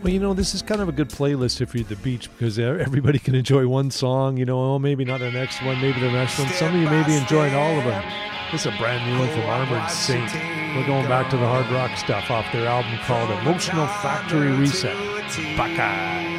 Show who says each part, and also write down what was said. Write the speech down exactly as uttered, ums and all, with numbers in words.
Speaker 1: Well, you know, this is kind of a good playlist if you're at the beach because everybody can enjoy one song. You know, oh, maybe not the next one, maybe the next one. Some of you may be enjoying all of them. This is a brand new one from Armored Saint. We're going back to the hard rock stuff off their album called Emotional Factory Reset. Buckeye.